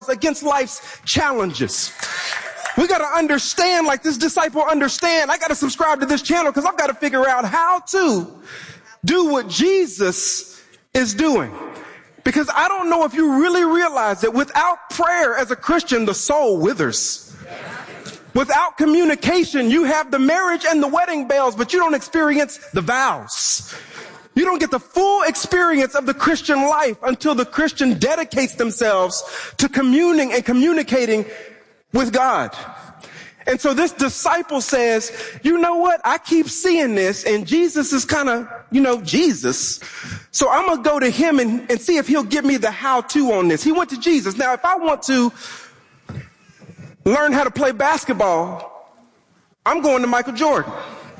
against life's challenges. We got to understand, like this disciple understand, I got to subscribe to this channel because I've got to figure out how to do what Jesus is doing. Because I don't know if you really realize that without prayer as a Christian, the soul withers. Without communication, you have the marriage and the wedding bells, but you don't experience the vows. You don't get the full experience of the Christian life until the Christian dedicates themselves to communing and communicating with God. And so this disciple says, you know what? I keep seeing this and Jesus is kind of, Jesus. So I'm going to go to him and see if he'll give me the how-to on this. He went to Jesus. Now, if I want to learn how to play basketball, I'm going to Michael Jordan.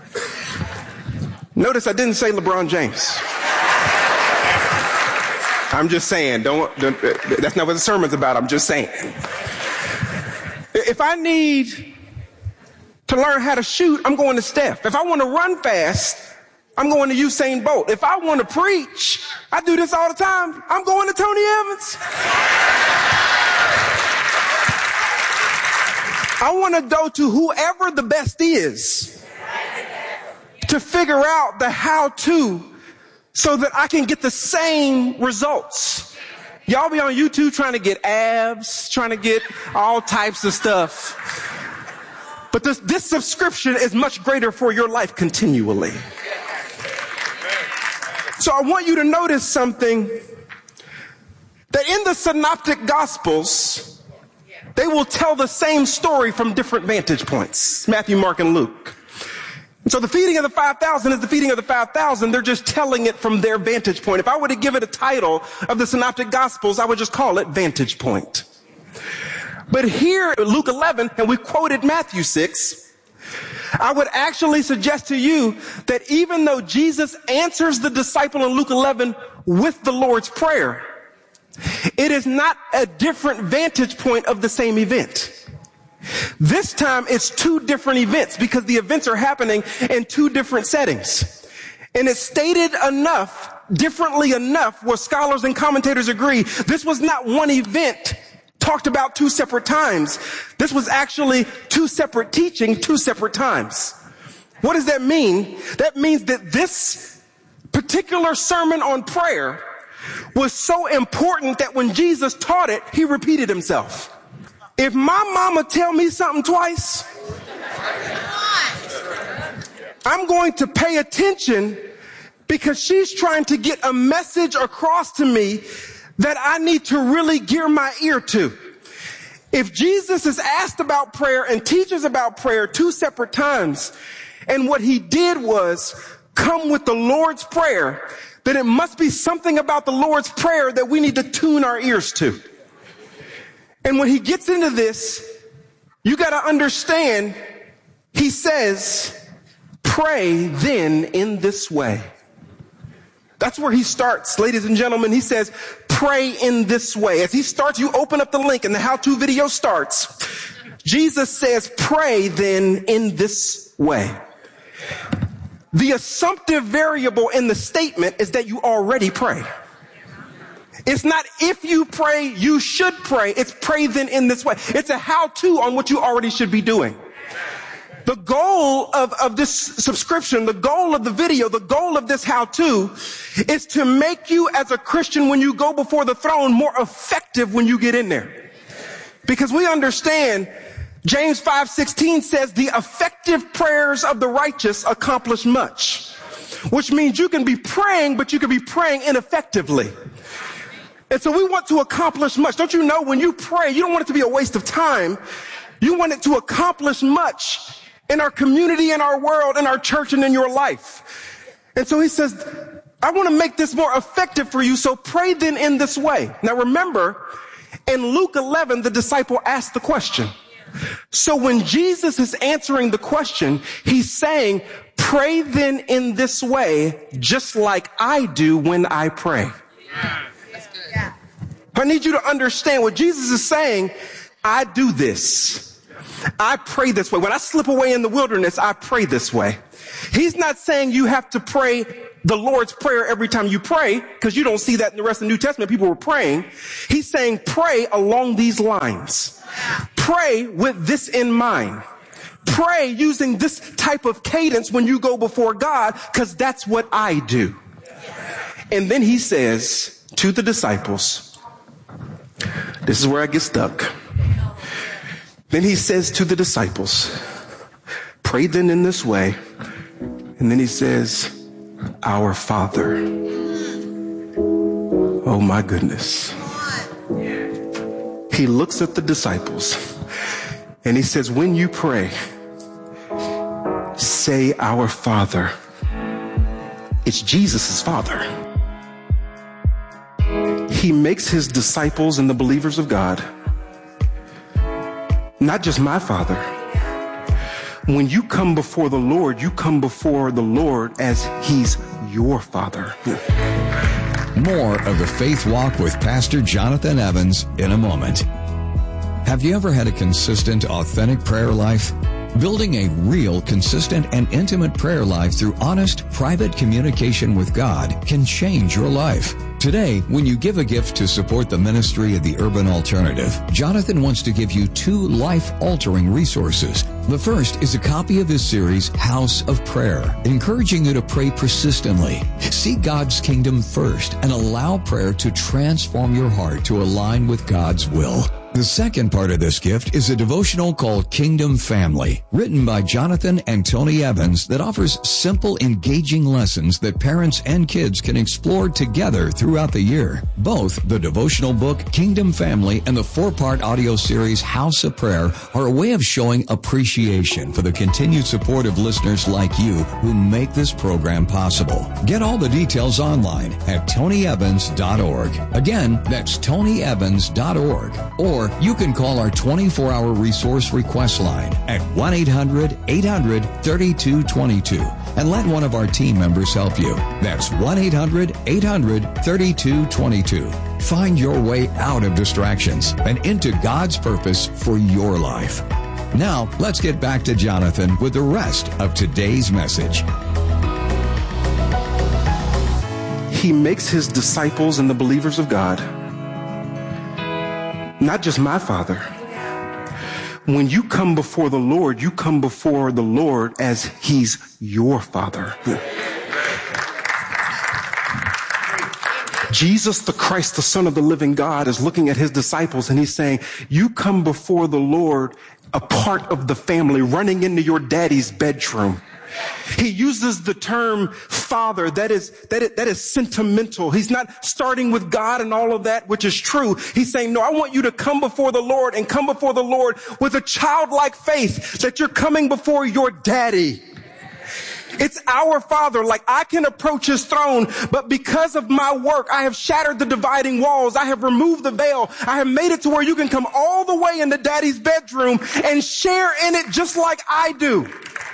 Notice I didn't say LeBron James. I'm just saying, that's not what the sermon's about. I'm just saying. If I need to learn how to shoot, I'm going to Steph. If I want to run fast, I'm going to Usain Bolt. If I want to preach, I do this all the time, I'm going to Tony Evans. I want to go to whoever the best is to figure out the how-to so that I can get the same results. Y'all be on YouTube trying to get abs, trying to get all types of stuff. But this subscription is much greater for your life continually. So I want you to notice something, that in the synoptic gospels, they will tell the same story from different vantage points. Matthew, Mark, and Luke. So the feeding of the 5,000 is the feeding of the 5,000. They're just telling it from their vantage point. If I were to give it a title of the synoptic gospels, I would just call it Vantage Point. But here, Luke 11, and we quoted Matthew 6, I would actually suggest to you that even though Jesus answers the disciple in Luke 11 with the Lord's Prayer, it is not a different vantage point of the same event. This time it's two different events because the events are happening in two different settings. And it's stated differently enough, where scholars and commentators agree, this was not one event talked about two separate times. This was actually two separate teaching, two separate times. What does that mean? That means that this particular sermon on prayer was so important that when Jesus taught it, he repeated himself. If my mama tell me something twice, I'm going to pay attention because she's trying to get a message across to me that I need to really gear my ear to. If Jesus is asked about prayer and teaches about prayer two separate times, and what he did was come with the Lord's Prayer, then it must be something about the Lord's Prayer that we need to tune our ears to. And when he gets into this, you got to understand, he says, pray then in this way. That's where he starts, ladies and gentlemen. He says, pray in this way. As he starts, you open up the link and the how-to video starts. Jesus says, pray then in this way. The assumptive variable in the statement is that you already pray. It's not if you pray, you should pray. It's pray then in this way. It's a how-to on what you already should be doing. The goal of this subscription, the goal of the video, the goal of this how-to is to make you as a Christian, when you go before the throne, more effective when you get in there. Because we understand James 5:16 says the effective prayers of the righteous accomplish much, which means you can be praying, but you can be praying ineffectively. And so we want to accomplish much. Don't you know when you pray, you don't want it to be a waste of time. You want it to accomplish much in our community, in our world, in our church, and in your life. And so he says, I want to make this more effective for you, so pray then in this way. Now remember, in Luke 11, the disciple asked the question. So when Jesus is answering the question, he's saying, pray then in this way, just like I do when I pray. I need you to understand what Jesus is saying. I do this. I pray this way. When I slip away in the wilderness, I pray this way. He's not saying you have to pray the Lord's Prayer every time you pray, because you don't see that in the rest of the New Testament. People were praying. He's saying pray along these lines. Pray with this in mind. Pray using this type of cadence when you go before God, because that's what I do. And then he says to the disciples, this is where I get stuck. Then he says to the disciples, pray then in this way. And then he says, our Father. Oh my goodness. He looks at the disciples and he says, when you pray, say our Father. It's Jesus' Father. He makes his disciples and the believers of God not just my Father. When you come before the Lord, you come before the Lord as he's your Father. More of the Faith Walk with Pastor Jonathan Evans in a moment. Have you ever had a consistent, authentic prayer life? Building a real, consistent, and intimate prayer life through honest, private communication with God can change your life. Today, when you give a gift to support the ministry of the Urban Alternative, Jonathan wants to give you 2 life-altering resources. The first is a copy of his series, House of Prayer, encouraging you to pray persistently. Seek God's kingdom first and allow prayer to transform your heart to align with God's will. The second part of this gift is a devotional called Kingdom Family, written by Jonathan and Tony Evans, that offers simple, engaging lessons that parents and kids can explore together throughout the year. Both the devotional book, Kingdom Family, and the 4-part audio series, House of Prayer, are a way of showing appreciation for the continued support of listeners like you who make this program possible. Get all the details online at tonyevans.org. Again, that's tonyevans.org. Or you can call our 24-hour resource request line at 1-800-800-3222 and let one of our team members help you. That's 1-800-800-3222. Find your way out of distractions and into God's purpose for your life. Now, let's get back to Jonathan with the rest of today's message. He makes his disciples and the believers of God not just my Father. When you come before the Lord, you come before the Lord as he's your Father. Jesus the Christ, the Son of the living God, is looking at his disciples and he's saying, you come before the Lord a part of the family, running into your daddy's bedroom. He uses the term Father. That is sentimental. He's not starting with God and all of that, which is true. He's saying, no, I want you to come before the Lord and come before the Lord with a childlike faith that you're coming before your daddy. It's our Father. Like, I can approach his throne, but because of my work, I have shattered the dividing walls. I have removed the veil. I have made it to where you can come all the way into daddy's bedroom and share in it just like I do.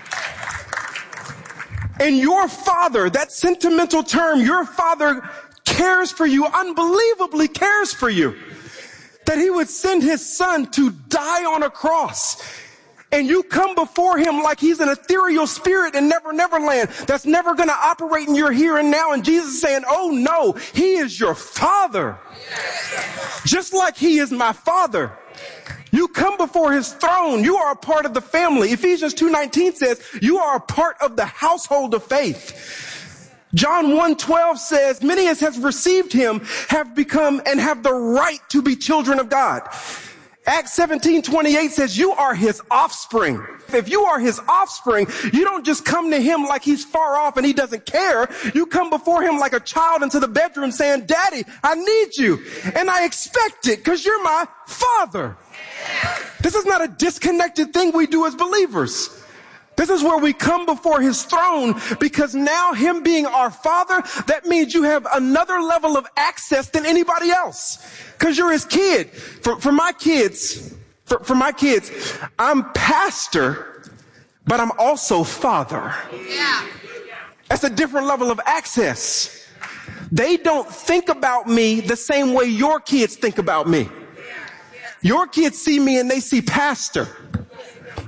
And your Father, that sentimental term, your Father cares for you, unbelievably cares for you. That he would send his Son to die on a cross. And you come before him like he's an ethereal spirit in Neverland that's never going to operate in your here and now. And Jesus is saying, oh no, he is your Father. Just like he is my Father. You come before his throne. You are a part of the family. Ephesians 2:19 says you are a part of the household of faith. John 1:12 says, many as have received him have become and have the right to be children of God. Acts 17:28 says you are his offspring. If you are his offspring, you don't just come to him like he's far off and he doesn't care. You come before him like a child into the bedroom saying, Daddy, I need you. And I expect it because you're my Father. This is not a disconnected thing we do as believers. This is where we come before his throne, because now him being our Father, that means you have another level of access than anybody else. Because you're his kid. For my kids, I'm pastor, but I'm also father. Yeah. That's a different level of access. They don't think about me the same way your kids think about me. Your kids see me and they see pastor.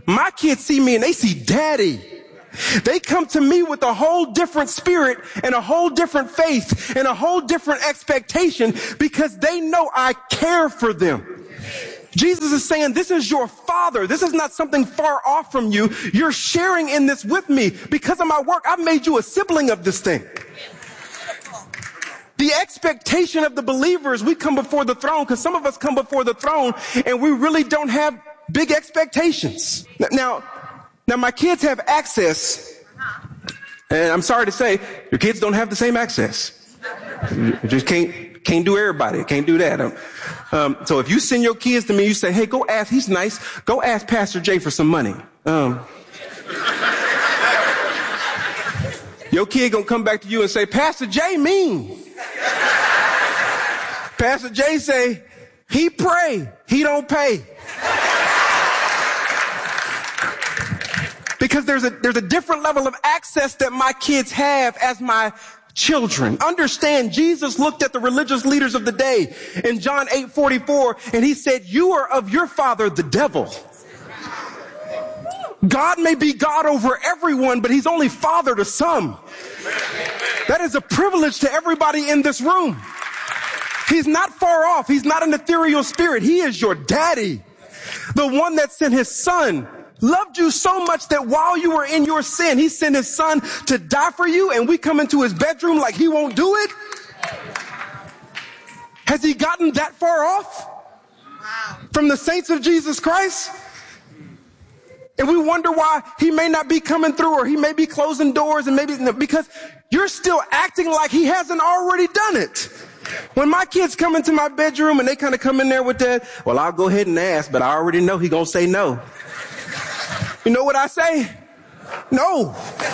My kids see me and they see daddy. They come to me with a whole different spirit and a whole different faith and a whole different expectation because they know I care for them. Jesus is saying, this is your father. This is not something far off from you. You're sharing in this with me. Because of my work, I've made you a sibling of this thing. The expectation of the believers, we come before the throne because some of us come before the throne and we really don't have big expectations. Now my kids have access, and I'm sorry to say, your kids don't have the same access. You just can't do everybody. Can't do that. So if you send your kids to me, you say, hey, go ask, he's nice. Go ask Pastor Jay for some money. Your kid gonna come back to you and say, Pastor Jay mean. Pastor Jay say, he pray, he don't pay. Because there's a different level of access that my kids have as my children. Understand, Jesus looked at the religious leaders of the day in John 8:44, and he said, you are of your father, the devil. God may be God over everyone, but he's only father to some. That is a privilege to everybody in this room. He's not far off. He's not an ethereal spirit. He is your daddy. The one that sent his son, loved you so much that while you were in your sin, he sent his son to die for you, and we come into his bedroom like he won't do it? Has he gotten that far off from the saints of Jesus Christ? And we wonder why he may not be coming through, or he may be closing doors, and maybe because you're still acting like he hasn't already done it. When my kids come into my bedroom and they kind of come in there with that, well, I'll go ahead and ask, but I already know he gonna say no. You know what I say? No.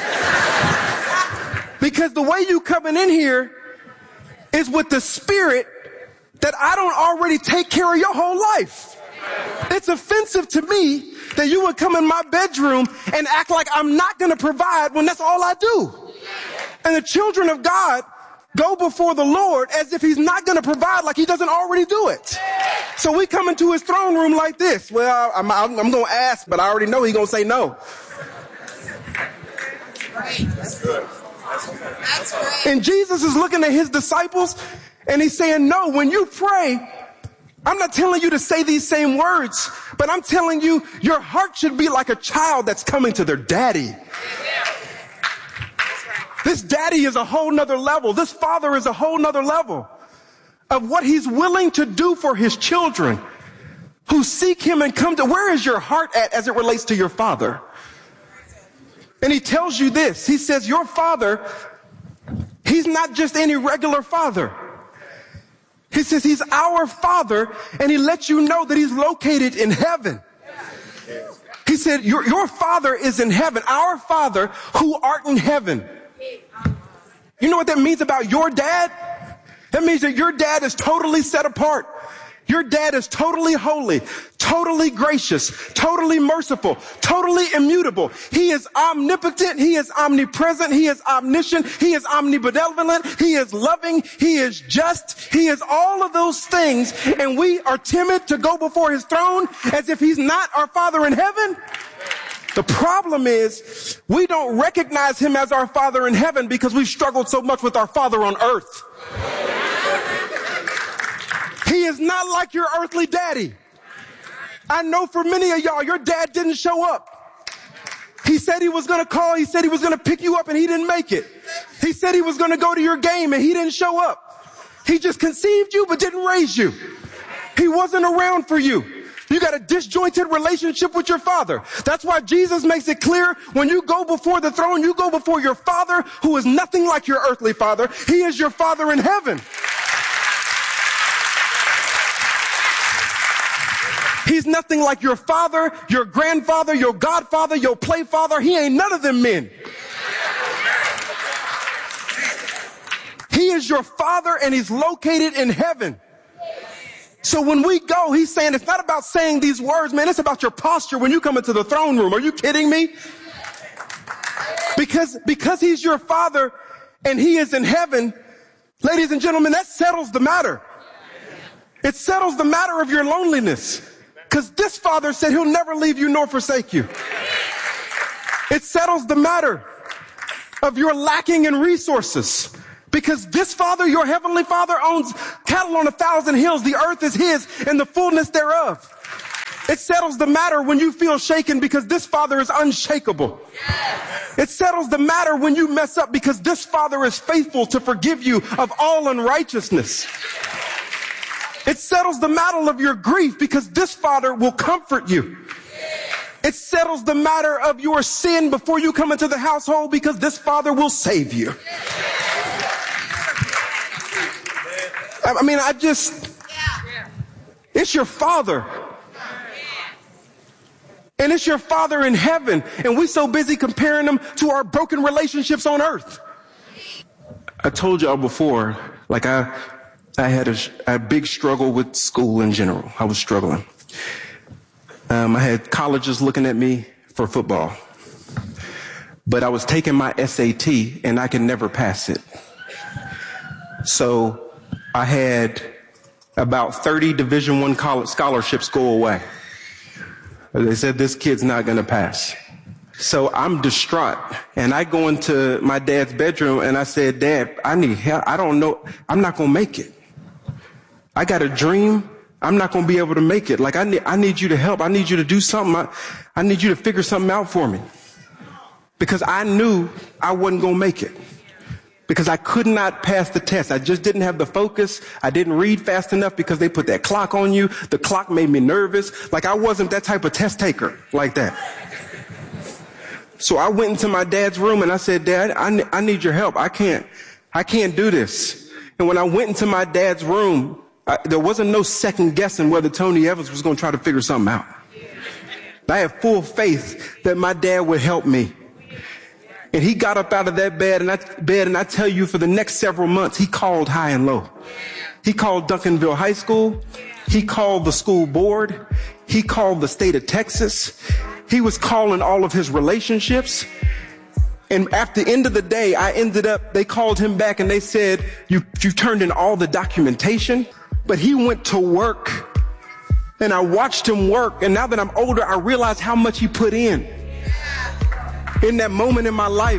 Because the way you coming in here is with the spirit that I don't already take care of your whole life. It's offensive to me that you would come in my bedroom and act like I'm not going to provide when that's all I do. And the children of God go before the Lord as if he's not going to provide, like he doesn't already do it. So we come into his throne room like this. Well, I'm going to ask, but I already know he's going to say no. That's good. That's great. And Jesus is looking at his disciples and he's saying, no, when you pray, I'm not telling you to say these same words, but I'm telling you, your heart should be like a child that's coming to their daddy. This daddy is a whole nother level. This father is a whole nother level of what he's willing to do for his children who seek him and come to. Where is your heart at as it relates to your father? And he tells you this. He says, your father, he's not just any regular father. He says he's our father, and he lets you know that he's located in heaven. He said, your father is in heaven. Our Father who art in heaven. You know what that means about your dad? That means that your dad is totally set apart. Your dad is totally holy, totally gracious, totally merciful, totally immutable. He is omnipotent. He is omnipresent. He is omniscient. He is omnibenevolent. He is loving. He is just. He is all of those things. And we are timid to go before his throne as if he's not our Father in heaven. The problem is we don't recognize him as our Father in heaven because we've struggled so much with our Father on earth. He is not like your earthly daddy. I know for many of y'all, your dad didn't show up. He said he was going to call. He said he was going to pick you up, and he didn't make it. He said he was going to go to your game, and he didn't show up. He just conceived you but didn't raise you. He wasn't around for you. You got a disjointed relationship with your father. That's why Jesus makes it clear when you go before the throne, you go before your Father who is nothing like your earthly father. He is your Father in heaven. He's nothing like your father, your grandfather, your godfather, your playfather. He ain't none of them men. He is your Father, and he's located in heaven. So when we go, he's saying it's not about saying these words, man. It's about your posture when you come into the throne room. Are you kidding me? Because he's your Father and he is in heaven, ladies and gentlemen, that settles the matter. It settles the matter of your loneliness. because this Father said he'll never leave you nor forsake you. It settles the matter of your lacking in resources, because this Father, your heavenly Father, owns cattle on 1,000 hills. The earth is his and the fullness thereof. It settles the matter when you feel shaken, because this Father is unshakable. It settles the matter when you mess up, because this Father is faithful to forgive you of all unrighteousness. It settles the matter of your grief, because this Father will comfort you. It settles the matter of your sin before you come into the household, because this Father will save you. I mean, it's your Father. And it's your Father in heaven. And we're so busy comparing them to our broken relationships on earth. I told y'all before, like I had a big struggle with school in general. I was struggling. I had colleges looking at me for football. But I was taking my SAT and I could never pass it. So I had about 30 Division I college scholarships go away. They said, this kid's not going to pass. So I'm distraught. And I go into my dad's bedroom and I said, Dad, I need help. I don't know. I'm not going to make it. I got a dream. I'm not going to be able to make it. Like, I need you to help. I need you to do something. I need you to figure something out for me. Because I knew I wasn't going to make it. Because I could not pass the test. I just didn't have the focus. I didn't read fast enough because they put that clock on you. The clock made me nervous. Like, I wasn't that type of test taker like that. So I went into my dad's room and I said, Dad, I need your help. I can't do this. And when I went into my dad's room, there wasn't no second guessing whether Tony Evans was going to try to figure something out. I had full faith that my dad would help me. And he got up out of that bed, and I tell you, for the next several months, he called high and low. He called Duncanville High School. He called the school board. He called the state of Texas. He was calling all of his relationships. And at the end of the day, they called him back and they said, you turned in all the documentation. But he went to work, and I watched him work. And now that I'm older, I realize how much he put in that moment in my life.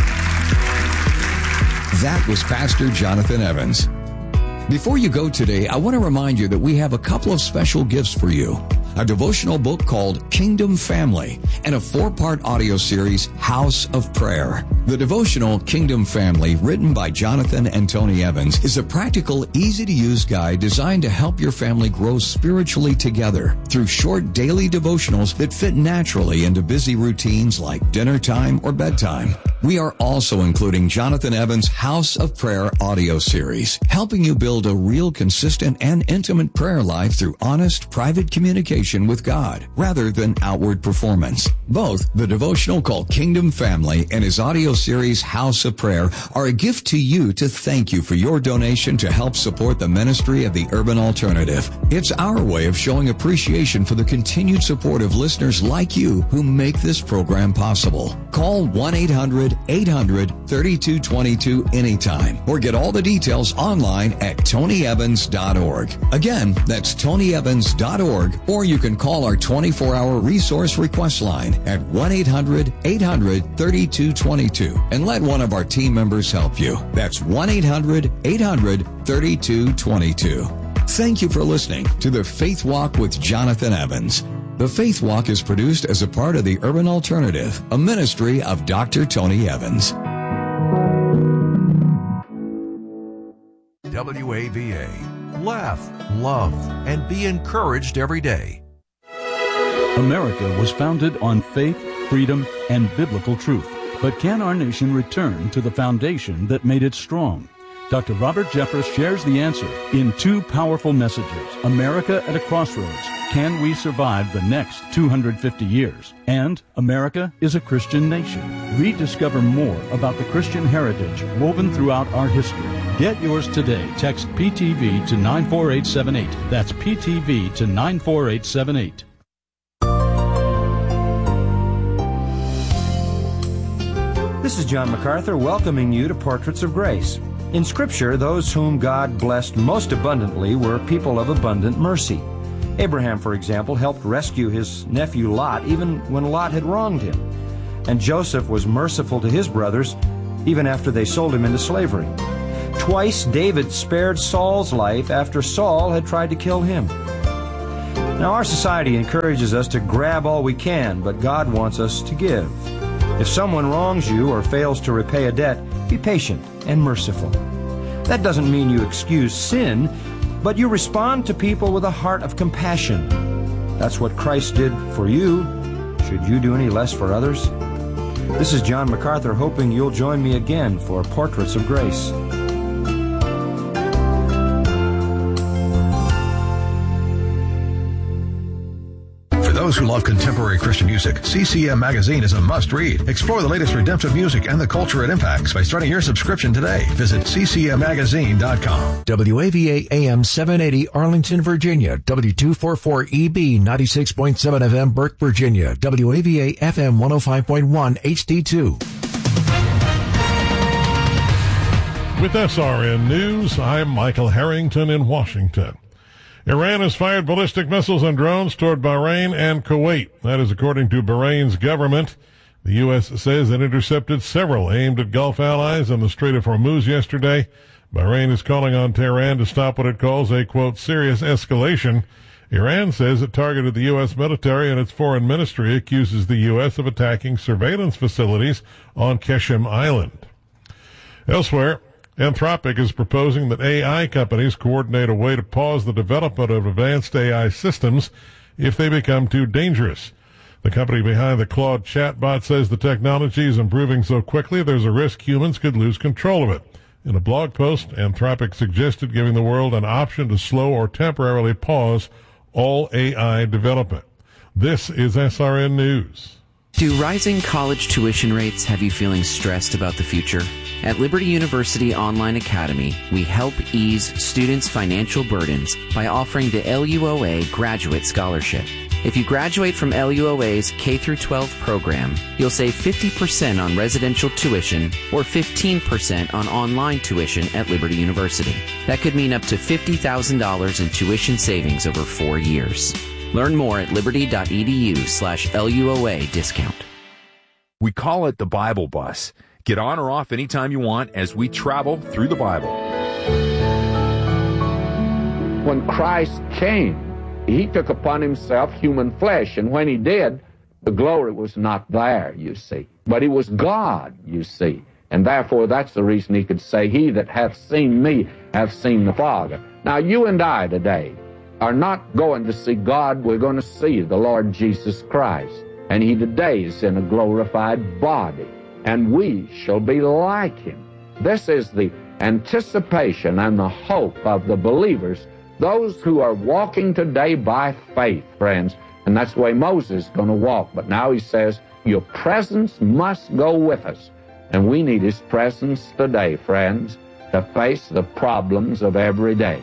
That was Pastor Jonathan Evans. Before you go today, I want to remind you that we have a couple of special gifts for you. A devotional book called Kingdom Family and a 4-part audio series, House of Prayer. The devotional Kingdom Family, written by Jonathan and Tony Evans, is a practical, easy-to-use guide designed to help your family grow spiritually together through short daily devotionals that fit naturally into busy routines like dinner time or bedtime. We are also including Jonathan Evans' House of Prayer audio series, helping you build a real, consistent, and intimate prayer life through honest, private communication with God rather than outward performance. Both the devotional called Kingdom Family and his audio series House of Prayer are a gift to you to thank you for your donation to help support the ministry of the Urban Alternative. It's our way of showing appreciation for the continued support of listeners like you who make this program possible. Call 1-800-800-3222 anytime or get all the details online at tonyevans.org. Again, that's tonyevans.org, or you can call our 24-hour resource request line at 1-800-800-3222 and let one of our team members help you. That's 1-800-800-3222. Thank you for listening to The Faith Walk with Jonathan Evans. The Faith Walk is produced as a part of the Urban Alternative, a ministry of Dr. Tony Evans. WAVA. Laugh, love, and be encouraged every day. America was founded on faith, freedom, and biblical truth. But can our nation return to the foundation that made it strong? Dr. Robert Jeffress shares the answer in 2 powerful messages. America at a Crossroads. Can we survive the next 250 years? And America is a Christian nation. Rediscover more about the Christian heritage woven throughout our history. Get yours today. Text PTV to 94878. That's PTV to 94878. This is John MacArthur welcoming you to Portraits of Grace. In Scripture, those whom God blessed most abundantly were people of abundant mercy. Abraham, for example, helped rescue his nephew Lot even when Lot had wronged him. And Joseph was merciful to his brothers even after they sold him into slavery. Twice David spared Saul's life after Saul had tried to kill him. Now, our society encourages us to grab all we can, but God wants us to give. If someone wrongs you or fails to repay a debt, be patient and merciful. That doesn't mean you excuse sin, but you respond to people with a heart of compassion. That's what Christ did for you. Should you do any less for others? This is John MacArthur, hoping you'll join me again for Portraits of Grace. Those who love contemporary Christian music, CCM Magazine is a must-read. Explore the latest redemptive music and the culture it impacts by starting your subscription today. Visit ccmmagazine.com. WAVA AM 780 Arlington, Virginia. W244EB 96.7 FM Burke, Virginia. WAVA FM 105.1 HD2. With SRN News, I'm Michael Harrington in Washington. Iran has fired ballistic missiles and drones toward Bahrain and Kuwait. That is according to Bahrain's government. The U.S. says it intercepted several aimed at Gulf allies in the Strait of Hormuz yesterday. Bahrain is calling on Tehran to stop what it calls a, quote, serious escalation. Iran says it targeted the U.S. military, and its foreign ministry accuses the U.S. of attacking surveillance facilities on Qeshm Island. Elsewhere, Anthropic is proposing that AI companies coordinate a way to pause the development of advanced AI systems if they become too dangerous. The company behind the Claude chatbot says the technology is improving so quickly there's a risk humans could lose control of it. In a blog post, Anthropic suggested giving the world an option to slow or temporarily pause all AI development. This is SRN News. Do rising college tuition rates have you feeling stressed about the future? At Liberty University Online Academy, we help ease students' financial burdens by offering the LUOA Graduate Scholarship. If you graduate from LUOA's K-12 program, you'll save 50% on residential tuition or 15% on online tuition at Liberty University. That could mean up to $50,000 in tuition savings over 4 years. Learn more at liberty.edu/LUOA discount. We call it the Bible Bus. Get on or off anytime you want as we travel through the Bible. When Christ came, he took upon himself human flesh, and when he did, the glory was not there, you see. But he was God, you see. And therefore, that's the reason he could say, he that hath seen me hath seen the Father. Now, you and I today are not going to see God. We're going to see the Lord Jesus Christ. And he today is in a glorified body, and we shall be like him. This is the anticipation and the hope of the believers, those who are walking today by faith, friends. And that's the way Moses is going to walk. But now he says, your presence must go with us. And we need his presence today, friends, to face the problems of every day.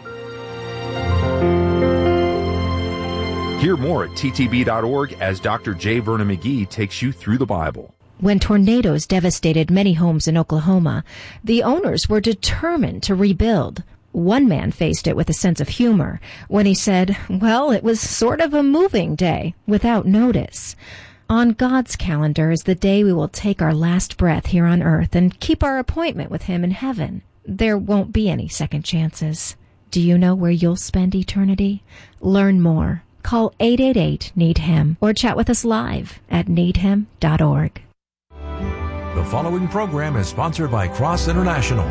Hear more at ttb.org as Dr. J. Vernon McGee takes you through the Bible. When tornadoes devastated many homes in Oklahoma, the owners were determined to rebuild. One man faced it with a sense of humor when he said, well, it was sort of a moving day without notice. On God's calendar is the day we will take our last breath here on earth and keep our appointment with him in heaven. There won't be any second chances. Do you know where you'll spend eternity? Learn more. Call 888-NEED-HIM or chat with us live at needhim.org. The following program is sponsored by Cross International.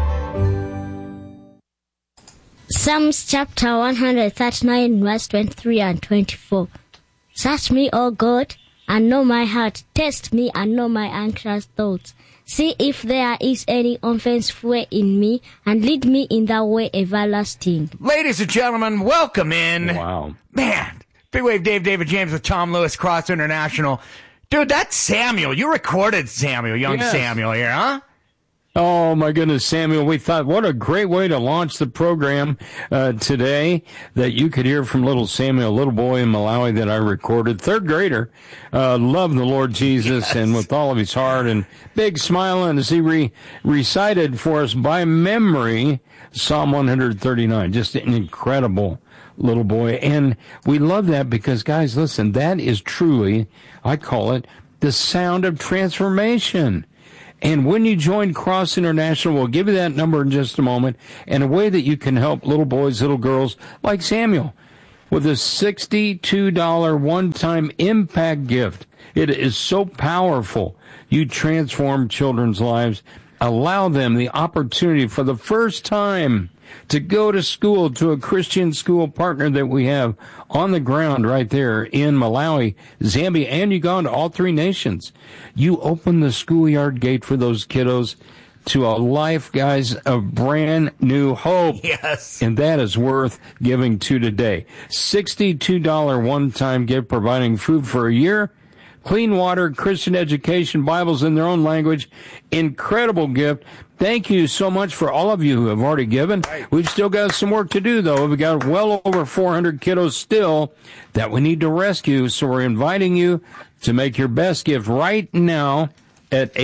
Psalms chapter 139, verse 23 and 24. Search me, O God, and know my heart. Test me and know my anxious thoughts. See if there is any offensive way in me, and lead me in the way everlasting. Ladies and gentlemen, welcome in. Wow. Man, Big Wave David James with Tom Lewis, Cross International. Dude, that's Samuel. You recorded Samuel, young Samuel here, huh? Oh, my goodness, Samuel. We thought, what a great way to launch the program today, that you could hear from little Samuel, a little boy in Malawi that I recorded, third grader, loved the Lord Jesus and with all of his heart, and big smiling as he recited for us by memory Psalm 139. Just an incredible little boy. And we love that because, guys, listen, that is truly, I call it, the sound of transformation. And when you join Cross International, we'll give you that number in just a moment, and a way that you can help little boys, little girls like Samuel with a $62 one-time impact gift. It is so powerful. You transform children's lives. Allow them the opportunity for the first time to go to school, to a Christian school partner that we have on the ground right there in Malawi, Zambia, and Uganda, all three nations. You open the schoolyard gate for those kiddos to a life, guys, of brand new hope. Yes. And that is worth giving to today. $62 one-time gift, providing food for a year, clean water, Christian education, Bibles in their own language. Incredible gift. Thank you so much for all of you who have already given. We've still got some work to do, though. We've got well over 400 kiddos still that we need to rescue. So we're inviting you to make your best gift right now at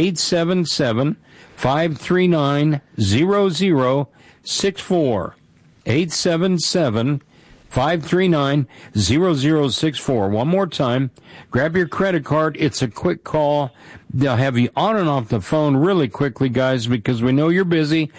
877-539-0064. 877-539-0064. One more time. Grab your credit card. It's a quick call. They'll have you on and off the phone really quickly, guys, because we know you're busy.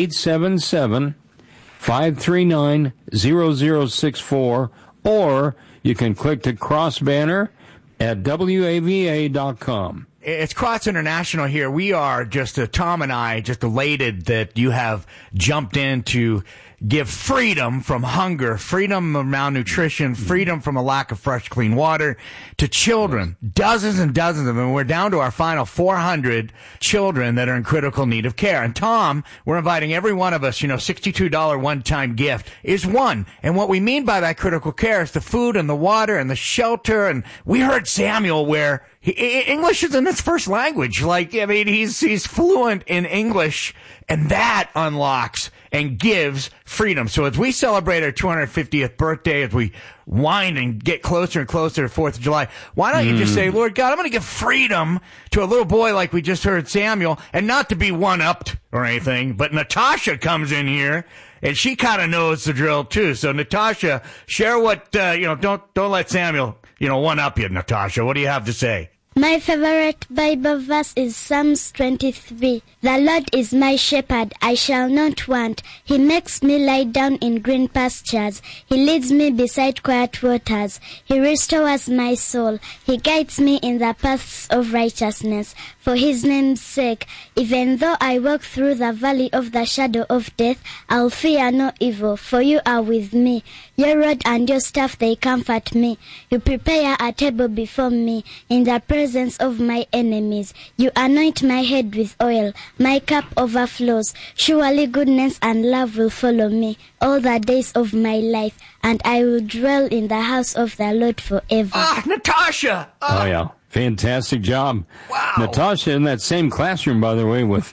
877-539-0064. Or you can click the cross banner at WAVA.com. It's Cross International here. We are Tom and I, just elated that you have jumped in to give freedom from hunger, freedom from malnutrition, freedom from a lack of fresh, clean water to children. Dozens and dozens of them. We're down to our final 400 children that are in critical need of care. And Tom, we're inviting every one of us, $62 one-time gift is one. And what we mean by that critical care is the food and the water and the shelter. And we heard Samuel where English isn't his first language. He's fluent in English, and that unlocks and gives freedom. So as we celebrate our 250th birthday, as we wind and get closer and closer to 4th of July, why don't you just say, Lord God, I'm going to give freedom to a little boy like we just heard Samuel, and not to be one-upped or anything, but Natasha comes in here, and she kind of knows the drill too. So Natasha, share what, don't let Samuel, one-up you, Natasha. What do you have to say? My favorite Bible verse is Psalms 23. The Lord is my shepherd, I shall not want. He makes me lie down in green pastures. He leads me beside quiet waters. He restores my soul. He guides me in the paths of righteousness for his name's sake. Even though I walk through the valley of the shadow of death, I'll fear no evil, for you are with me. Your rod and your staff, they comfort me. You prepare a table before me in the presence of my enemies. You anoint my head with oil. My cup overflows. Surely goodness and love will follow me all the days of my life, and I will dwell in the house of the Lord forever. Natasha! Oh, yeah. Fantastic job. Wow. Natasha in that same classroom, by the way, with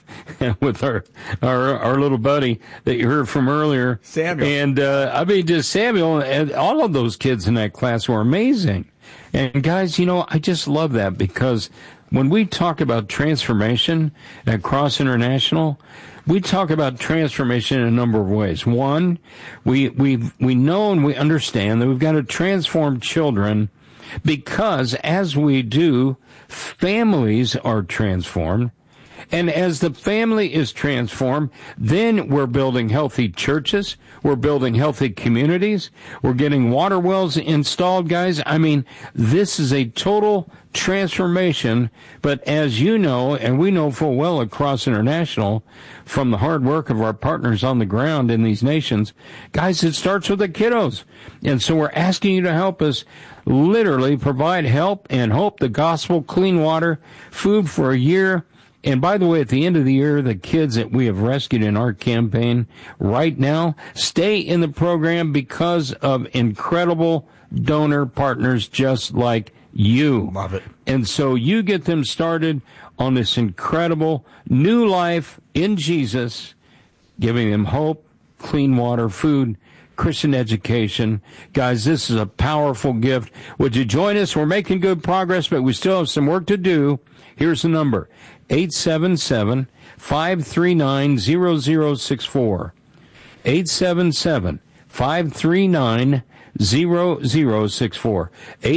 our little buddy that you heard from earlier. Samuel. And, just Samuel, and all of those kids in that class were amazing. And guys, I just love that, because when we talk about transformation at Cross International, we talk about transformation in a number of ways. One, we know and we understand that we've got to transform children, because as we do, families are transformed. And as the family is transformed, then we're building healthy churches. We're building healthy communities. We're getting water wells installed, guys. This is a total transformation. But as you know, and we know full well at Cross International, from the hard work of our partners on the ground in these nations, guys, it starts with the kiddos. And so we're asking you to help us literally provide help and hope, the gospel, clean water, food for a year. And by the way, at the end of the year, the kids that we have rescued in our campaign right now stay in the program because of incredible donor partners just like you. Love it. And so you get them started on this incredible new life in Jesus, giving them hope, clean water, food, Christian education. Guys, this is a powerful gift. Would you join us? We're making good progress, but we still have some work to do. Here's the number, 877-539-0064. 877 539-0064.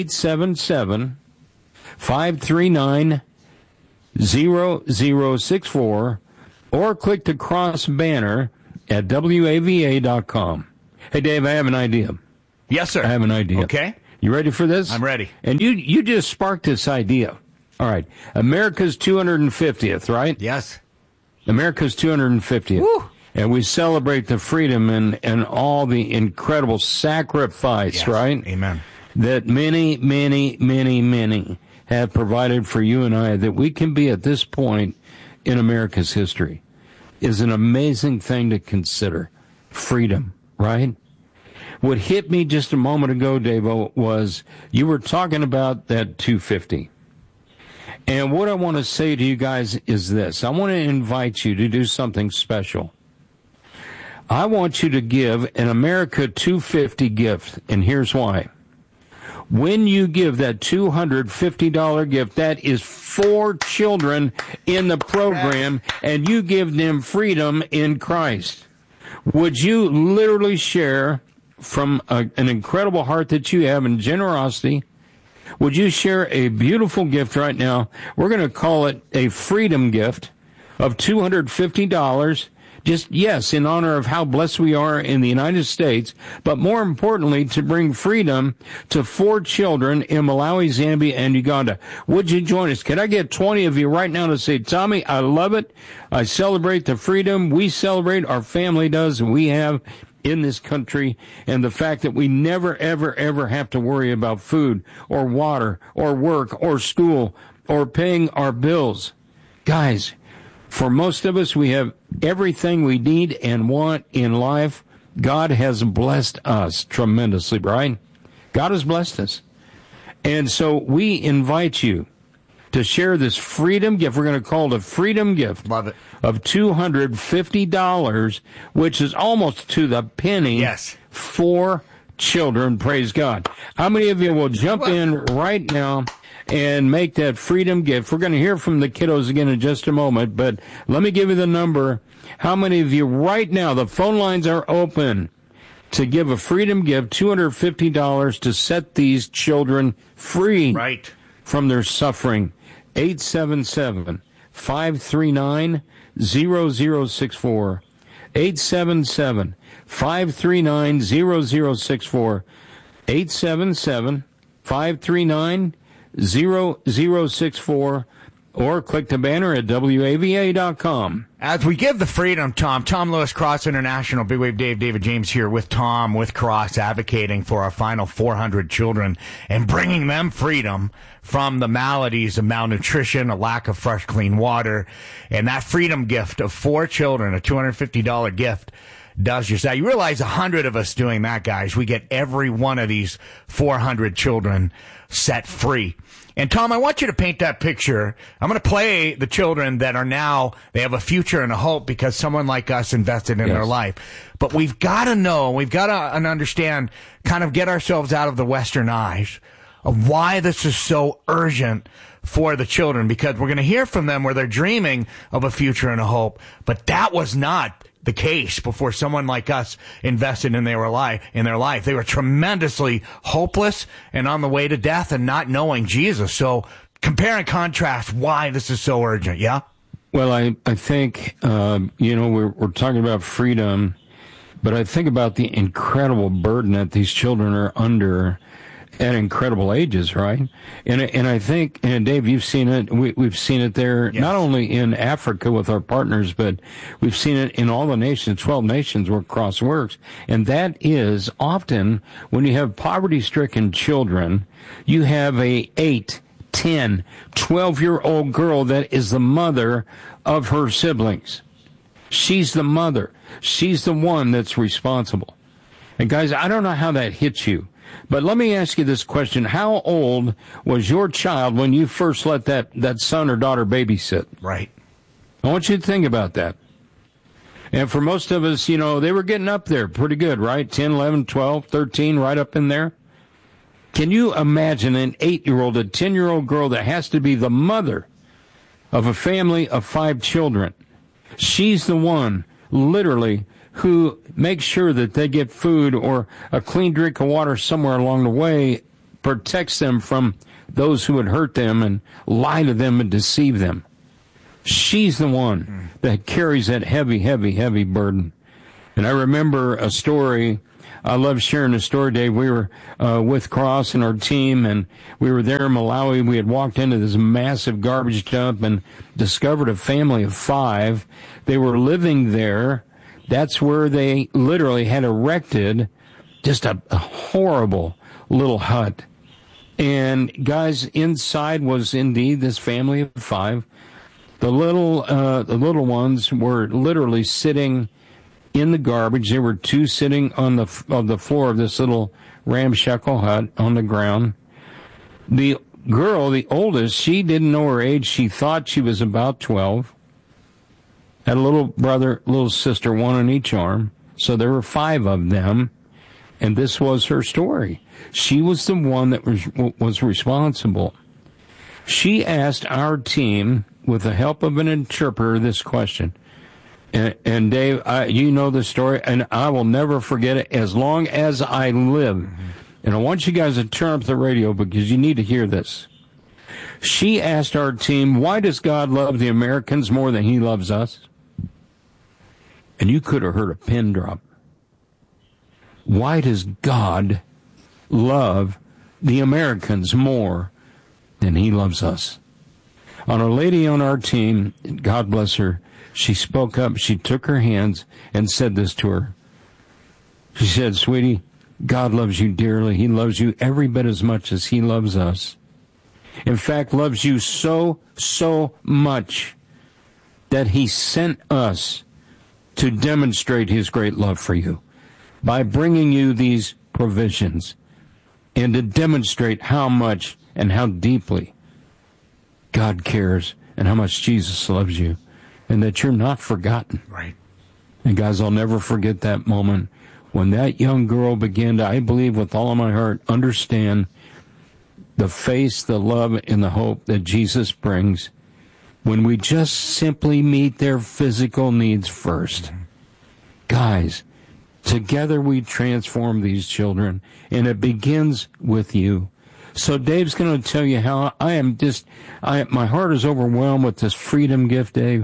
877-539-0064. Or click the cross banner at WAVA.com. Hey, Dave, I have an idea. Yes, sir. I have an idea. Okay. You ready for this? I'm ready. And you just sparked this idea. All right. America's 250th, right? Yes. America's 250th. Woo. And we celebrate the freedom and all the incredible sacrifice, Yes. right? Amen. That many, many, many, many have provided for you and I, that we can be at this point in America's history, is an amazing thing to consider. Freedom, right? What hit me just a moment ago, Davo, was you were talking about that 250. And what I want to say to you guys is this. I want to invite you to do something special. I want you to give an America 250 gift, and here's why. When you give that $250 gift, that is 4 children in the program, and you give them freedom in Christ. Would you literally share from an incredible heart that you have and generosity? Would you share a beautiful gift right now? We're going to call it a freedom gift of $250. Just, yes, in honor of how blessed we are in the United States, but more importantly, to bring freedom to 4 children in Malawi, Zambia, and Uganda. Would you join us? Can I get 20 of you right now to say, Tommy, I love it. I celebrate the freedom we celebrate, our family does, and we have in this country, and the fact that we never, ever, ever have to worry about food or water or work or school or paying our bills. Guys, for most of us, we have everything we need and want in life. God has blessed us tremendously, Brian. God has blessed us. And so we invite you to share this freedom gift. We're going to call it a freedom gift. Love it. Of $250, which is almost to the penny. Yes. 4 children, praise God. How many of you will jump in right now and make that freedom gift? We're going to hear from the kiddos again in just a moment, but let me give you the number. How many of you right now, the phone lines are open to give a freedom gift, $250 to set these children free from their suffering? 877-539-0064. 877-539-0064. 877-539-0064. Or click the banner at WAVA.com. As we give the freedom, Tom Lewis, Cross International, Big Wave Dave, David James here with Tom, with Cross, advocating for our final 400 children and bringing them freedom from the maladies of malnutrition, a lack of fresh, clean water. And that freedom gift of 4 children, a $250 gift, does just that. You realize 100 of us doing that, guys, we get every one of these 400 children set free. And Tom, I want you to paint that picture. I'm going to play the children that are now, they have a future and a hope because someone like us invested in their life. But we've got to know, we've got to understand, kind of get ourselves out of the Western eyes of why this is so urgent for the children, because we're going to hear from them where they're dreaming of a future and a hope. But that was not the case before someone like us invested in their life. They were tremendously hopeless and on the way to death and not knowing Jesus. So compare and contrast why this is so urgent. Yeah. Well, I think, we're talking about freedom, but I think about the incredible burden that these children are under at incredible ages, right? And I think, and Dave, you've seen it. We've seen it there, not only in Africa with our partners, but we've seen it in all the nations, 12 nations where Cross works. And that is often when you have poverty-stricken children, you have a 8, 10, 12-year-old girl that is the mother of her siblings. She's the mother. She's the one that's responsible. And guys, I don't know how that hits you, but let me ask you this question. How old was your child when you first let that son or daughter babysit? Right. I want you to think about that. And for most of us, they were getting up there pretty good, right? 10, 11, 12, 13, right up in there. Can you imagine an 8-year-old, a 10-year-old girl that has to be the mother of a family of 5 children? She's the one literally who makes sure that they get food or a clean drink of water somewhere along the way, protects them from those who would hurt them and lie to them and deceive them. She's the one that carries that heavy, heavy, heavy burden. And I remember a story. I love sharing the story, Dave. We were with Cross and our team, and we were there in Malawi. We had walked into this massive garbage dump and discovered a family of 5. They were living there. That's where they literally had erected just a horrible little hut. And guys, inside was indeed this family of 5. The little ones were literally sitting in the garbage. There were 2 sitting on the floor of this little ramshackle hut on the ground. The girl, the oldest, she didn't know her age. She thought she was about 12. Had a little brother, little sister, 1 on each arm. So there were 5 of them. And this was her story. She was the one that was responsible. She asked our team, with the help of an interpreter, this question. And Dave, you know the story, and I will never forget it as long as I live. And I want you guys to turn up the radio because you need to hear this. She asked our team, why does God love the Americans more than he loves us? And you could have heard a pin drop. Why does God love the Americans more than he loves us? On a lady on our team, God bless her, she spoke up, she took her hands and said this to her. She said, sweetie, God loves you dearly. He loves you every bit as much as he loves us. In fact, loves you so, so much that he sent us to demonstrate his great love for you by bringing you these provisions and to demonstrate how much and how deeply God cares and how much Jesus loves you, and that you're not forgotten. Right. And guys, I'll never forget that moment when that young girl began to, I believe with all of my heart, understand the faith, the love, and the hope that Jesus brings when we just simply meet their physical needs first. Mm-hmm. Guys, together we transform these children, and it begins with you. So Dave's going to tell you how my heart is overwhelmed with this freedom gift, Dave.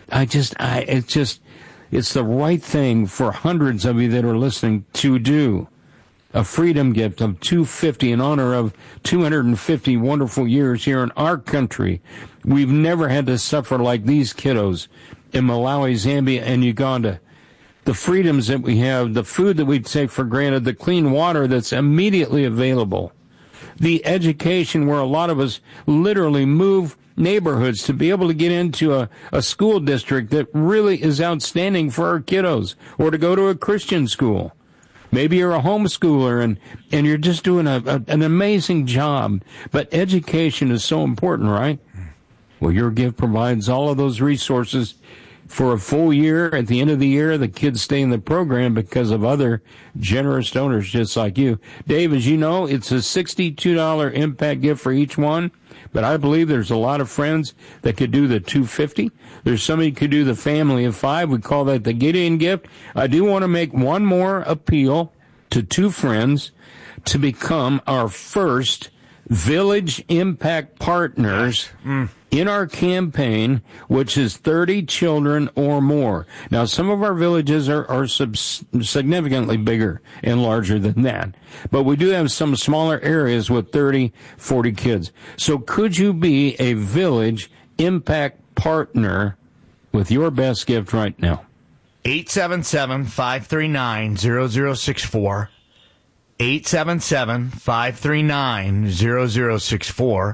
It's the right thing for hundreds of you that are listening to do. A freedom gift of $250 in honor of 250 wonderful years here in our country. We've never had to suffer like these kiddos in Malawi, Zambia, and Uganda. The freedoms that we have, the food that we take for granted, the clean water that's immediately available, the education where a lot of us literally move neighborhoods to be able to get into a school district that really is outstanding for our kiddos, or to go to a Christian school. Maybe you're a homeschooler and you're just doing an amazing job. But education is so important, right? Well, your gift provides all of those resources for a full year. At the end of the year, the kids stay in the program because of other generous donors just like you. Dave, as you know, it's a $62 impact gift for each one. But I believe there's a lot of friends that could do the $250. There's somebody who could do the family of 5. We call that the Gideon gift. I do want to make one more appeal to 2 friends to become our first Village Impact Partners in our campaign, which is 30 children or more. Now, some of our villages are significantly bigger and larger than that, but we do have some smaller areas with 30, 40 kids. So could you be a Village Impact Partner with your best gift right now? 877-539-0064. 877-539-0064.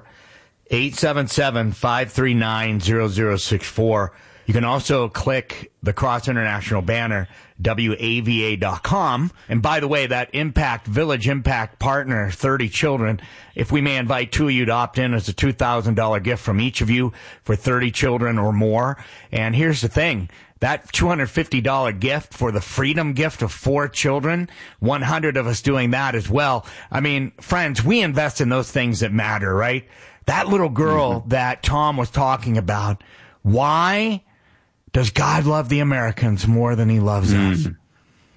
877-539-0064. You can also click the Cross International banner, WAVA.com. And by the way, that Village Impact Partner, 30 children, if we may invite 2 of you to opt in as a $2,000 gift from each of you for 30 children or more. And here's the thing. That $250 gift for the freedom gift of 4 children, 100 of us doing that as well. I mean, friends, we invest in those things that matter, right? That little girl that Tom was talking about, why does God love the Americans more than he loves us?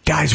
Guys,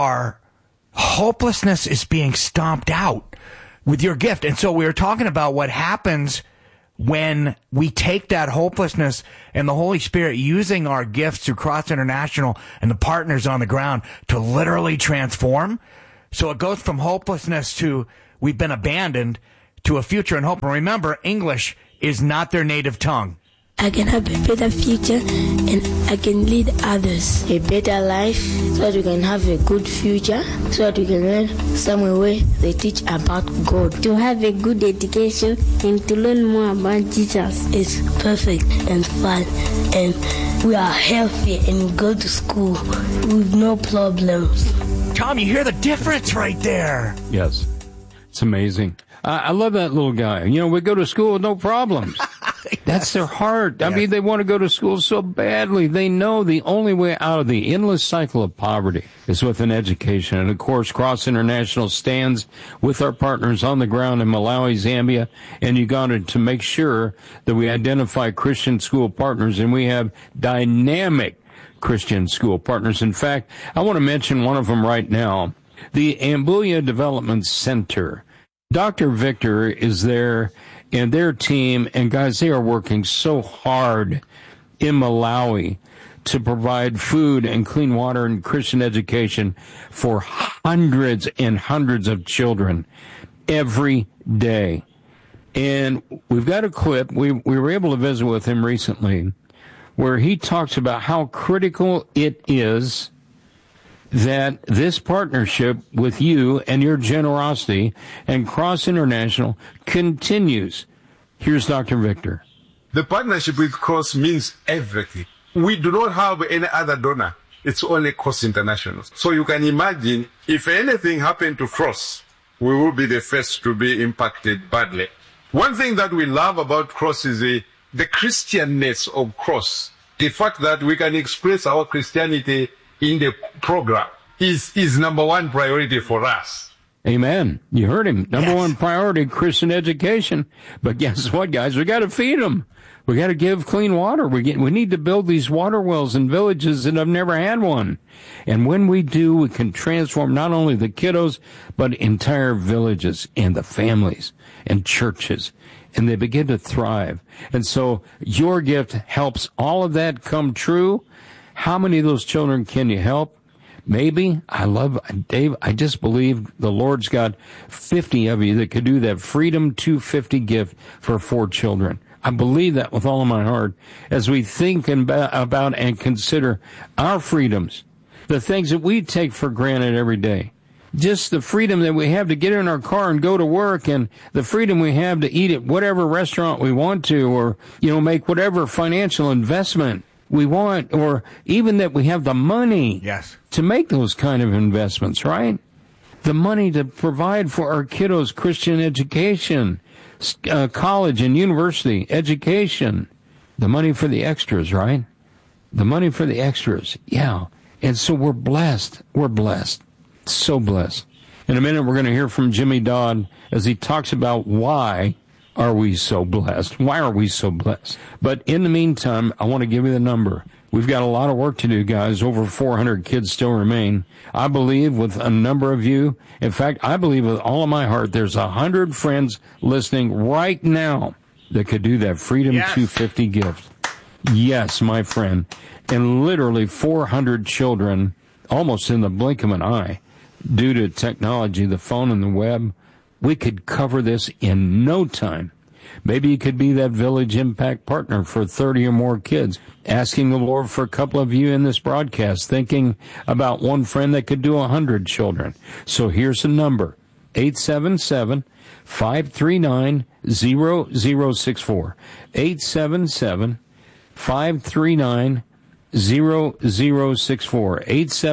hopelessness is being stomped out with your gift. And so we were talking about what happens when we take that hopelessness and the Holy Spirit using our gifts through Cross International and the partners on the ground to literally transform. So it goes from hopelessness to we've been abandoned to a future and hope. And remember, English is not their native tongue. I can have a better future and I can lead others a better life so that we can have a good future, so that we can learn somewhere where they teach about God. To have a good education and to learn more about Jesus. It's perfect and fun, and we are healthy and go to school with no problems. Tom, you hear the difference right there. Yes. It's amazing. I love that little guy. We go to school with no problems. That's their heart. I mean, they want to go to school so badly. They know the only way out of the endless cycle of poverty is with an education. And, of course, Cross International stands with our partners on the ground in Malawi, Zambia, and Uganda to make sure that we identify Christian school partners, and we have dynamic Christian school partners. In fact, I want to mention one of them right now, the Ambulia Development Center. Dr. Victor is there and their team, and guys, they are working so hard in Malawi to provide food and clean water and Christian education for hundreds and hundreds of children every day. And we've got a clip. We were able to visit with him recently where he talks about how critical it is that this partnership with you and your generosity and Cross International continues. Here's Dr. Victor. The partnership with Cross means everything. We do not have any other donor. It's only Cross International. So you can imagine if anything happened to Cross, we will be the first to be impacted badly. One thing that we love about Cross is the Christianness of Cross. The fact that we can express our Christianity in the program is number one priority for us. Amen. You heard him. Number one priority, Christian education. But guess what, guys? We got to feed them. We got to give clean water. We need to build these water wells in villages that have never had one. And when we do, we can transform not only the kiddos, but entire villages and the families and churches. And they begin to thrive. And so your gift helps all of that come true. How many of those children can you help? Maybe. Dave, I just believe the Lord's got 50 of you that could do that Freedom 250 gift for 4 children. I believe that with all of my heart as we think about and consider our freedoms, the things that we take for granted every day. Just the freedom that we have to get in our car and go to work, and the freedom we have to eat at whatever restaurant we want to, or, make whatever financial investment we want, or even that we have the money to make those kind of investments, right? The money to provide for our kiddos' Christian education, college and university education, the money for the extras, right? The money for the extras, yeah. And so we're blessed. We're blessed. So blessed. In a minute, we're going to hear from Jimmy Dodd as he talks about why are we so blessed? Why are we so blessed? But in the meantime, I want to give you the number. We've got a lot of work to do, guys. Over 400 kids still remain. I believe with a number of you, in fact, I believe with all of my heart, there's 100 friends listening right now that could do that Freedom 250 gift. Yes, my friend. And literally 400 children, almost in the blink of an eye, due to technology, the phone and the web. We could cover this in no time. Maybe you could be that Village Impact partner for 30 or more kids, asking the Lord for a couple of you in this broadcast, thinking about one friend that could do 100 children. So here's the number, 877-539-0064. 877-539-0064.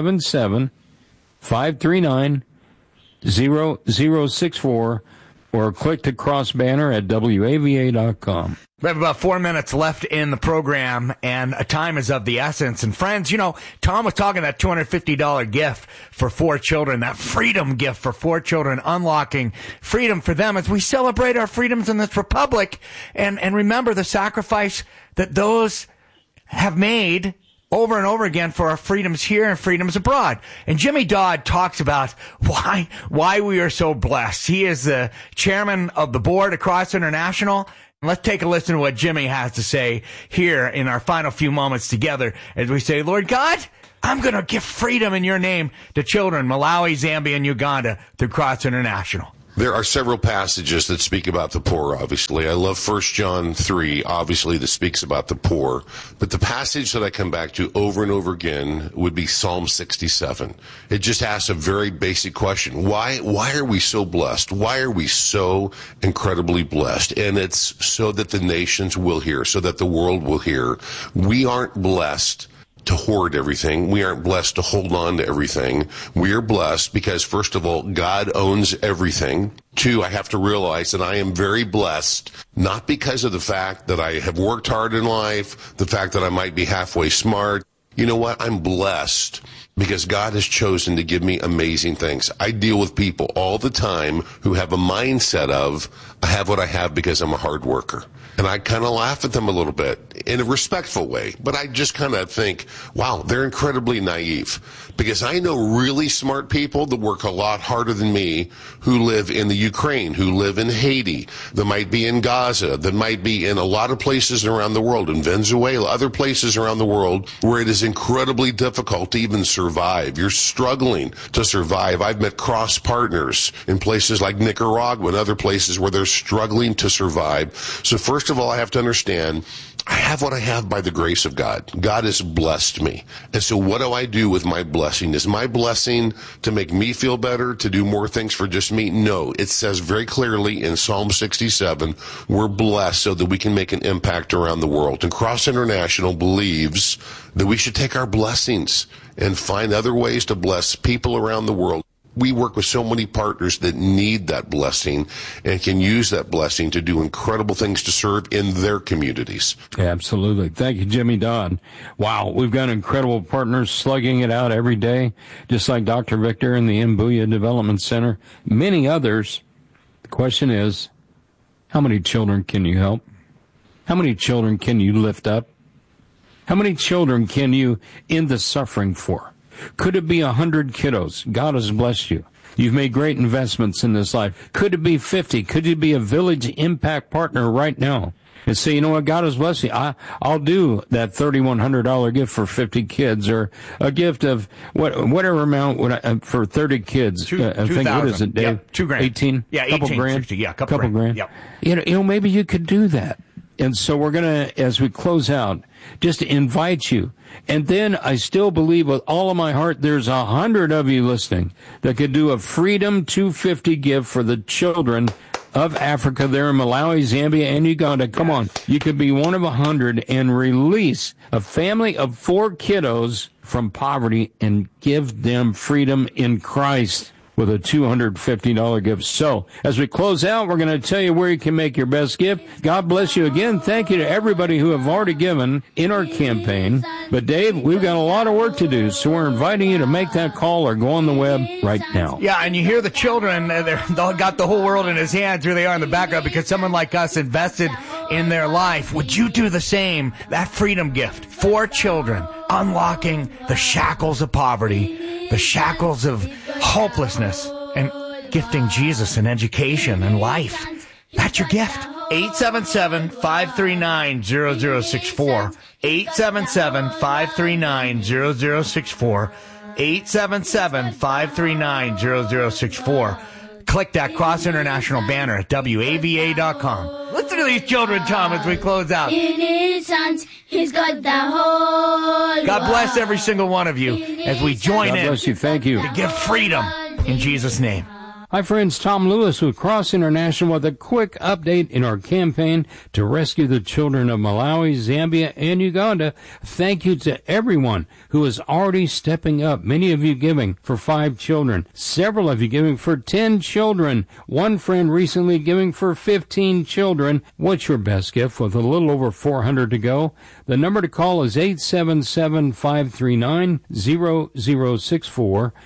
877-539-0064, or click the cross banner at WAVA.com. We have about 4 minutes left in the program, and time is of the essence. And friends, Tom was talking that $250 gift for 4 children, that freedom gift for 4 children, unlocking freedom for them as we celebrate our freedoms in this republic and remember the sacrifice that those have made over and over again for our freedoms here and freedoms abroad. And Jimmy Dodd talks about why we are so blessed. He is the chairman of the board at Cross International. Let's take a listen to what Jimmy has to say here in our final few moments together as we say, Lord God, I'm going to give freedom in your name to children, Malawi, Zambia, and Uganda through Cross International. There are several passages that speak about the poor, obviously. I love 1 John 3, obviously, that speaks about the poor. But the passage that I come back to over and over again would be Psalm 67. It just asks a very basic question. Why are we so blessed? Why are we so incredibly blessed? And it's so that the nations will hear, so that the world will hear. We aren't blessed to hoard everything. We aren't blessed to hold on to everything. We are blessed because, first of all, God owns everything. 2, I have to realize that I am very blessed, not because of the fact that I have worked hard in life, the fact that I might be halfway smart. You know what? I'm blessed because God has chosen to give me amazing things. I deal with people all the time who have a mindset of, I have what I have because I'm a hard worker. And I kind of laugh at them a little bit in a respectful way. But I just kind of think, wow, they're incredibly naive. Because I know really smart people that work a lot harder than me who live in the Ukraine, who live in Haiti, that might be in Gaza, that might be in a lot of places around the world, in Venezuela, other places around the world where it is incredibly difficult to even survive. You're struggling to survive. I've met cross partners in places like Nicaragua and other places where they're struggling to survive. So first of all, I have to understand, I have what I have by the grace of God. God has blessed me. And so what do I do with my blessing? Is my blessing to make me feel better, to do more things for just me? No. It says very clearly in Psalm 67, we're blessed so that we can make an impact around the world. And Cross International believes that we should take our blessings and find other ways to bless people around the world. We work with so many partners that need that blessing and can use that blessing to do incredible things to serve in their communities. Absolutely. Thank you, Jimmy Dodd. Wow, we've got incredible partners slugging it out every day, just like Dr. Victor in the Mbuya Development Center, many others. The question is, how many children can you help? How many children can you lift up? How many children can you end the suffering for? Could it be 100 kiddos? God has blessed you. You've made great investments in this life. Could it be 50? Could you be a village impact partner right now and say, you know what, God has blessed you. I'll do that $3,100 gift for 50 kids, or a gift of whatever amount for 30 kids. I think, what is it, Dave? Yep, $2,000. 18? Yeah, 18, couple grand. 60, yeah, couple grand. Yep. You know, maybe you could do that. And so we're going to, as we close out, just invite you. And then I still believe with all of my heart there's 100 of you listening that could do a Freedom 250 gift for the children of Africa there in Malawi, Zambia, and Uganda. Come on. You could be one of 100 and release a family of 4 kiddos from poverty and give them freedom in Christ with a $250 gift. So, as we close out, we're going to tell you where you can make your best gift. God bless you again. Thank you to everybody who have already given in our campaign. But, Dave, we've got a lot of work to do, so we're inviting you to make that call or go on the web right now. Yeah, and you hear the children, they've got the whole world in his hands. Here they are in the background because someone like us invested in their life. Would you do the same? That freedom gift for children, unlocking the shackles of poverty, the shackles of hopelessness, and gifting Jesus an education and life. That's your gift. 877-539-0064. 877-539-0064. 877-539-0064. Click that Cross International banner at WAVA.com. Listen to these children, Tom, as we close out. In his hands, he's got the whole God bless every single one of you as we join in. God bless you. Thank you. To give freedom in Jesus' name. Hi, friends. Tom Lewis with Cross International with a quick update in our campaign to rescue the children of Malawi, Zambia, and Uganda. Thank you to everyone who is already stepping up. Many of you giving for 5 children. Several of you giving for 10 children. One friend recently giving for 15 children. What's your best gift with a little over 400 to go? The number to call is 877-539-0064.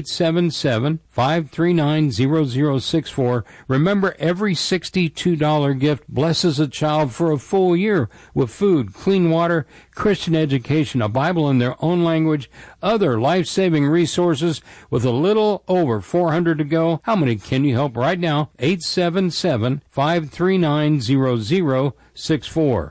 877-539-0064. Remember, every $62 gift blesses a child for a full year with food, clean water, Christian education, a Bible in their own language, other life-saving resources with a little over 400 to go. How many can you help right now? 877-539-0064.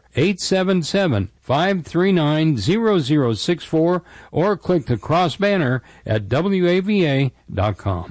877-539-0064 or click the cross banner at WAVA.com.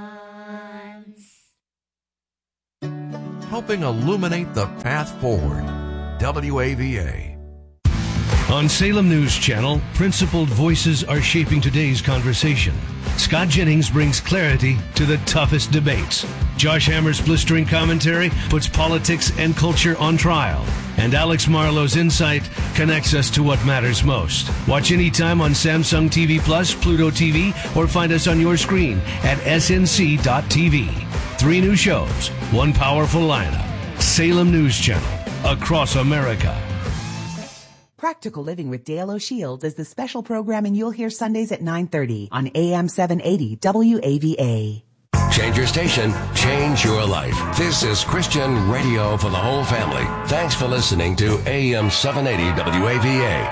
Helping illuminate the path forward. WAVA. On Salem News Channel, principled voices are shaping today's conversation. Scott Jennings brings clarity to the toughest debates. Josh Hammer's blistering commentary puts politics and culture on trial. And Alex Marlowe's insight connects us to what matters most. Watch anytime on Samsung TV Plus, Pluto TV, or find us on your screen at snc.tv. 3 new shows, 1 powerful lineup. Salem News Channel, across America. Practical Living with Dale O'Shields is the special programming you'll hear Sundays at 9:30 on AM 780 WAVA. Change your station, change your life. This is Christian radio for the whole family. Thanks for listening to AM 780 WAVA.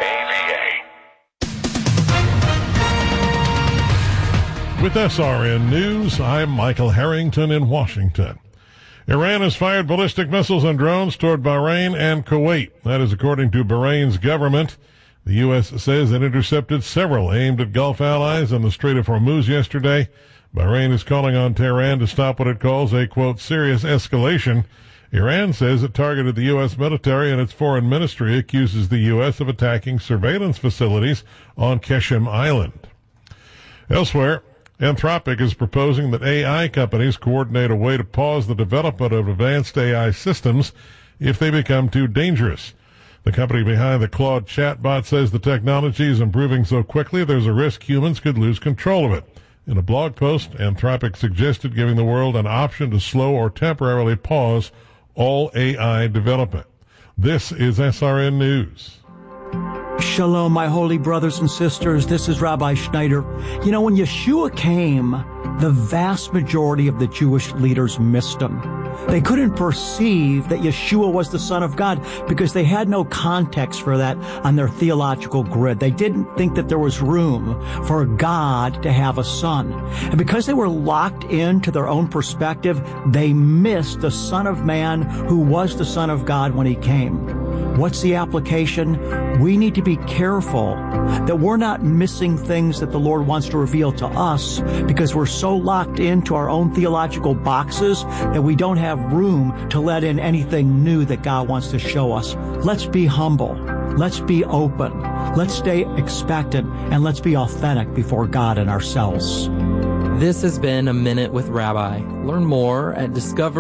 With SRN News, I'm Michael Harrington in Washington. Iran has fired ballistic missiles and drones toward Bahrain and Kuwait. That is according to Bahrain's government. The U.S. says it intercepted several aimed at Gulf allies in the Strait of Hormuz yesterday. Bahrain is calling on Tehran to stop what it calls a, quote, serious escalation. Iran says it targeted the U.S. military, and its foreign ministry accuses the U.S. of attacking surveillance facilities on Qeshm Island. Elsewhere, Anthropic is proposing that AI companies coordinate a way to pause the development of advanced AI systems if they become too dangerous. The company behind the Claude chatbot says the technology is improving so quickly there's a risk humans could lose control of it. In a blog post, Anthropic suggested giving the world an option to slow or temporarily pause all AI development. This is SRN News. Shalom, my holy brothers and sisters. This is Rabbi Schneider. You know, when Yeshua came, the vast majority of the Jewish leaders missed him. They couldn't perceive that Yeshua was the Son of God because they had no context for that on their theological grid. They didn't think that there was room for God to have a son. And because they were locked into their own perspective, they missed the Son of Man who was the Son of God when he came. What's the application? We need to be careful that we're not missing things that the Lord wants to reveal to us because we're so locked into our own theological boxes that we don't have room to let in anything new that God wants to show us. Let's be humble. Let's be open. Let's stay expectant, and let's be authentic before God and ourselves. This has been A Minute with Rabbi. Learn more at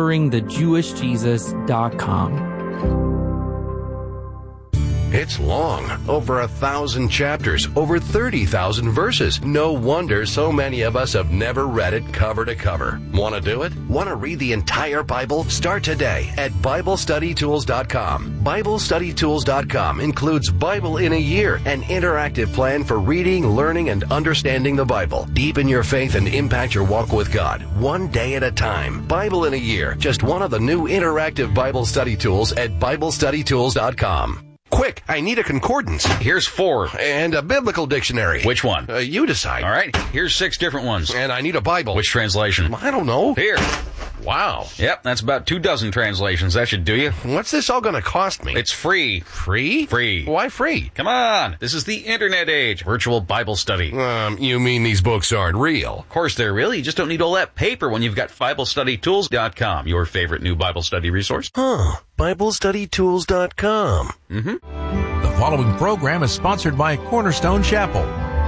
discoveringthejewishjesus.com. It's long, over 1,000 chapters, over 30,000 verses. No wonder so many of us have never read it cover to cover. Want to do it? Want to read the entire Bible? Start today at BibleStudyTools.com. BibleStudyTools.com includes Bible in a Year, an interactive plan for reading, learning, and understanding the Bible. Deepen your faith and impact your walk with God, one day at a time. Bible in a Year, just one of the new interactive Bible study tools at BibleStudyTools.com. Quick, I need a concordance. Here's 4. And a biblical dictionary. Which one? You decide. All right, here's 6 different ones. And I need a Bible. Which translation? I don't know. Here. Wow. Yep, that's about 24 translations. That should do you. What's this all going to cost me? It's free. Free? Free. Why free? Come on. This is the internet age. Virtual Bible study. You mean these books aren't real? Of course they're real. You just don't need all that paper when you've got BibleStudyTools.com, your favorite new Bible study resource. BibleStudyTools.com. Mm-hmm. The following program is sponsored by Cornerstone Chapel.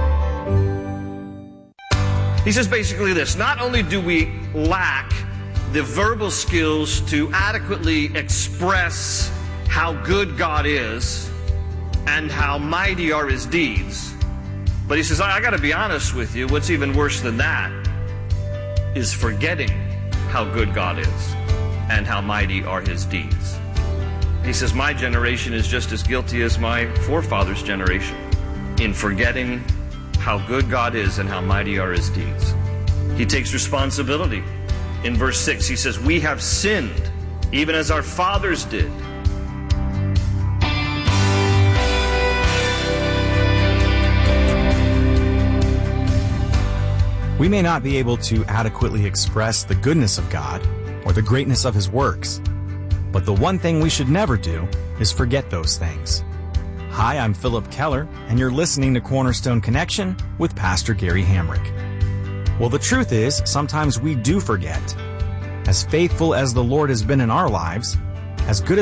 He says basically this: not only do we lack the verbal skills to adequately express how good God is and how mighty are his deeds, but he says, I got to be honest with you, what's even worse than that is forgetting how good God is and how mighty are his deeds. He says, my generation is just as guilty as my forefathers' generation in forgetting how good God is and how mighty are his deeds. He takes responsibility. In verse 6, he says, we have sinned, even as our fathers did. We may not be able to adequately express the goodness of God or the greatness of His works, but the one thing we should never do is forget those things. Hi, I'm Philip Keller, and you're listening to Cornerstone Connection with Pastor Gary Hamrick. Well, the truth is, sometimes we do forget. As faithful as the Lord has been in our lives, as good as